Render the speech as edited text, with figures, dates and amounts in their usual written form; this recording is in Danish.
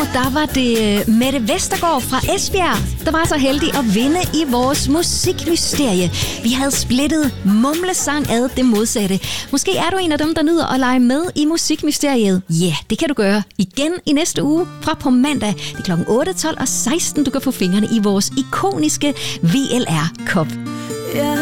der var det Mette Vestergaard fra Esbjerg, der var så heldig at vinde i vores musikmysterie. Vi havde splittet mumlesang ad det modsatte. Måske er du en af dem, der nyder at lege med i musikmysteriet. Ja, det kan du gøre igen i næste uge fra på mandag. Det er klokken 8, 12 og 16. Du kan få fingrene i vores ikoniske VLR-kop.